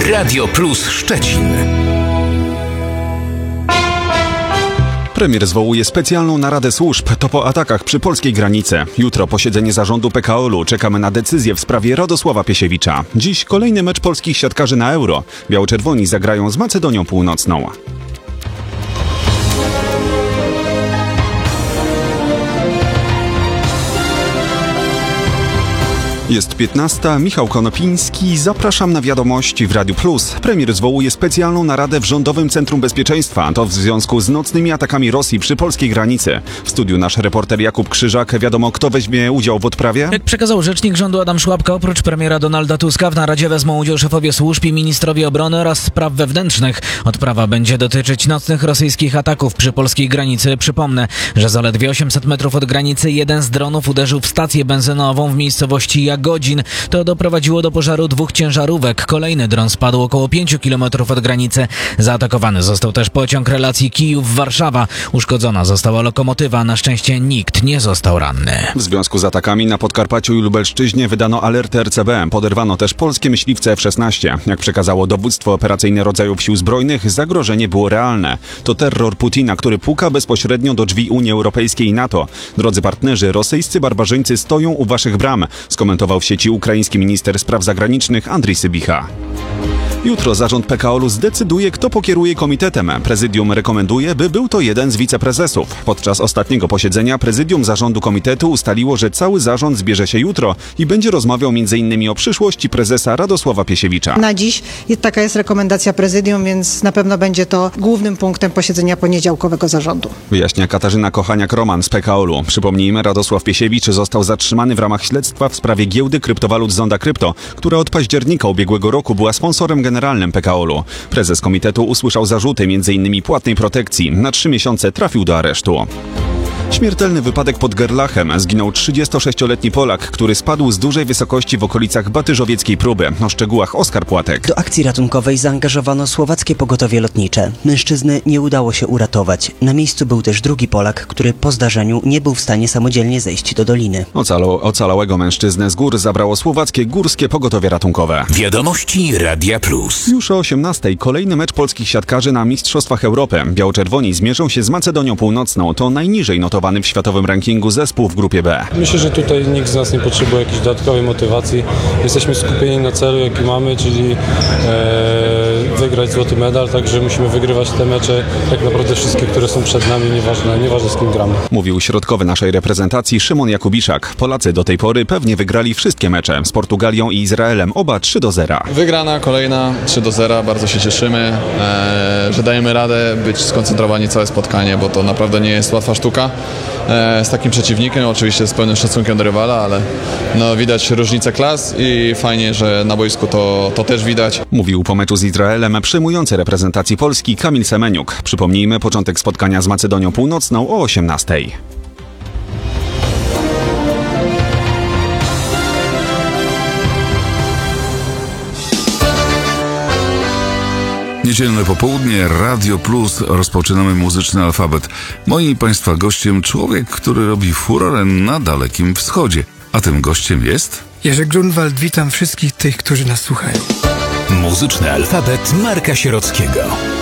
Radio Plus Szczecin. Premier zwołuje specjalną naradę służb. To po atakach przy polskiej granicy. Jutro posiedzenie zarządu PKOL-u. Czekamy na decyzję w sprawie Radosława Piesiewicza. Dziś kolejny mecz polskich siatkarzy na Euro. Biało-czerwoni zagrają z Macedonią Północną. Jest 15. Michał Konopiński. Zapraszam na wiadomości w Radiu Plus. Premier zwołuje specjalną naradę w Rządowym Centrum Bezpieczeństwa. To w związku z nocnymi atakami Rosji przy polskiej granicy. W studiu nasz reporter Jakub Krzyżak. Wiadomo, kto weźmie udział w odprawie? Jak przekazał rzecznik rządu Adam Szłapka, oprócz premiera Donalda Tuska w naradzie wezmą udział szefowie służb i ministrowie obrony oraz spraw wewnętrznych. Odprawa będzie dotyczyć nocnych rosyjskich ataków przy polskiej granicy. Przypomnę, że zaledwie 800 metrów od granicy jeden z dronów uderzył w stację benzynową w miejscowości Jagodzin. To doprowadziło do pożaru 2 ciężarówek. Kolejny dron spadł około 5 km od granicy. Zaatakowany został też pociąg relacji Kijów-Warszawa. Uszkodzona została lokomotywa. Na szczęście nikt nie został ranny. W związku z atakami na Podkarpaciu i Lubelszczyźnie wydano alerty RCB. Poderwano też polskie myśliwce F-16. Jak przekazało dowództwo operacyjne rodzajów sił zbrojnych, zagrożenie było realne. To terror Putina, który puka bezpośrednio do drzwi Unii Europejskiej i NATO. Drodzy partnerzy, rosyjscy barbarzyńcy stoją u waszych bram, skomentował w sieci ukraiński minister spraw zagranicznych Andrii Sybicha. Jutro zarząd PKOL-u zdecyduje, kto pokieruje komitetem. Prezydium rekomenduje, by był to jeden z wiceprezesów. Podczas ostatniego posiedzenia prezydium zarządu komitetu ustaliło, że cały zarząd zbierze się jutro i będzie rozmawiał m.in. o przyszłości prezesa Radosława Piesiewicza. Na dziś taka jest rekomendacja prezydium, więc na pewno będzie to głównym punktem posiedzenia poniedziałkowego zarządu. Wyjaśnia Katarzyna Kochaniak-Roman z PKOL-u. Przypomnijmy, Radosław Piesiewicz został zatrzymany w ramach śledztwa w sprawie giełdy kryptowalut Zonda Krypto, która od października ubiegłego roku była sponsorem generalnym PKOL-u. Prezes komitetu usłyszał zarzuty m.in. płatnej protekcji. Na 3 miesiące trafił do aresztu. Śmiertelny wypadek pod Gerlachem. Zginął 36-letni Polak, który spadł z dużej wysokości w okolicach Batyżowieckiej Próby. O szczegółach Oskar Płatek. Do akcji ratunkowej zaangażowano słowackie pogotowie lotnicze. Mężczyzny nie udało się uratować. Na miejscu był też drugi Polak, który po zdarzeniu nie był w stanie samodzielnie zejść do doliny. Ocalałego mężczyznę z gór zabrało słowackie górskie pogotowie ratunkowe. Wiadomości Radia Plus. Już o 18:00 kolejny mecz polskich siatkarzy na Mistrzostwach Europy. Biało-czerwoni zmierzą się z Macedonią Północną. To najniżej notowany w światowym rankingu zespół w grupie B. Myślę, że tutaj nikt z nas nie potrzebuje jakiejś dodatkowej motywacji. Jesteśmy skupieni na celu, jaki mamy, czyli wygrać złoty medal, także musimy wygrywać te mecze, tak naprawdę wszystkie, które są przed nami, nieważne z kim gramy. Mówił środkowy naszej reprezentacji Szymon Jakubiszak. Polacy do tej pory pewnie wygrali wszystkie mecze z Portugalią i Izraelem, oba 3-0. Wygrana kolejna 3-0, bardzo się cieszymy, że dajemy radę być skoncentrowani całe spotkanie, bo to naprawdę nie jest łatwa sztuka z takim przeciwnikiem, oczywiście z pełnym szacunkiem do rywala, ale widać różnicę klas i fajnie, że na boisku to też widać. Mówił po meczu z Izraelem przyjmujący reprezentacji Polski Kamil Semeniuk. Przypomnijmy, początek spotkania z Macedonią Północną o 18:00. Niedzielne popołudnie, Radio Plus, rozpoczynamy muzyczny alfabet. Moim i Państwa gościem człowiek, który robi furorę na Dalekim Wschodzie. A tym gościem jest... Jerzy Grunwald, witam wszystkich tych, którzy nas słuchają. Muzyczny alfabet Marka Sierockiego.